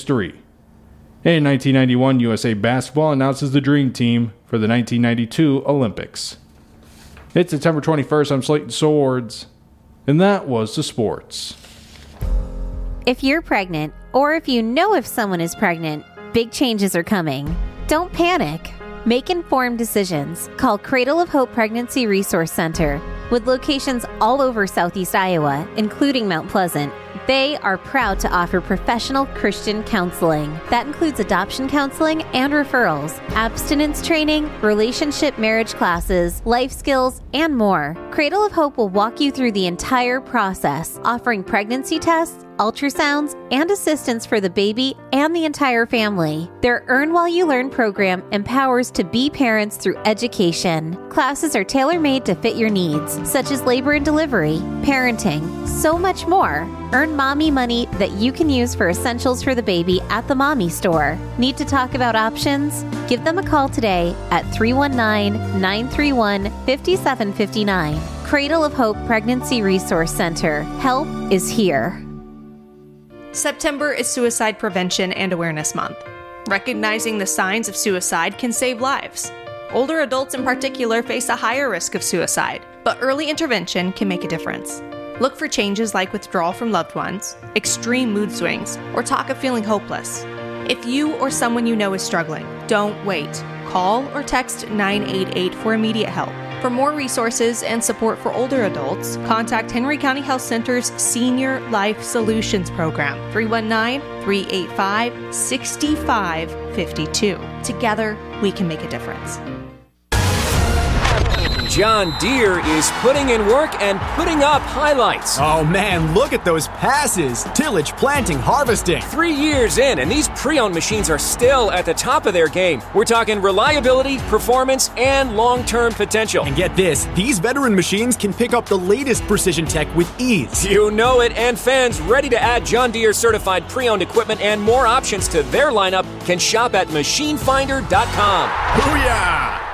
In 1991, USA Basketball announces the Dream Team for the 1992 Olympics. It's September 21st. I'm Slayton Swords, and that was the sports. If you're pregnant, or if you know if someone is pregnant, big changes are coming. Don't panic. Make informed decisions. Call Cradle of Hope Pregnancy Resource Center. With locations all over Southeast Iowa, including Mount Pleasant, they are proud to offer professional Christian counseling. That includes adoption counseling and referrals, abstinence training, relationship marriage classes, life skills, and more. Cradle of Hope will walk you through the entire process, offering pregnancy tests, ultrasounds, and assistance for the baby and the entire family. Their Earn While You Learn program empowers to be parents through education. Classes are tailor-made to fit your needs, such as labor and delivery, parenting, so much more. Earn mommy money that you can use for essentials for the baby at the Mommy Store. Need to talk about options? Give them a call today at 319-931-5759. Cradle of Hope Pregnancy Resource Center. Help is here. September is Suicide Prevention and Awareness Month. Recognizing the signs of suicide can save lives. Older adults in particular face a higher risk of suicide, but early intervention can make a difference. Look for changes like withdrawal from loved ones, extreme mood swings, or talk of feeling hopeless. If you or someone you know is struggling, don't wait. Call or text 988 for immediate help. For more resources and support for older adults, contact Henry County Health Center's Senior Life Solutions Program, 319-385-6552. Together, we can make a difference. John Deere is putting in work and putting up highlights. Oh man, look at those passes. Tillage, planting, harvesting. 3 years in, and these pre-owned machines are still at the top of their game. We're talking reliability, performance, and long-term potential. And get this, these veteran machines can pick up the latest precision tech with ease. You know it, and fans ready to add John Deere certified pre-owned equipment and more options to their lineup can shop at machinefinder.com. Booyah!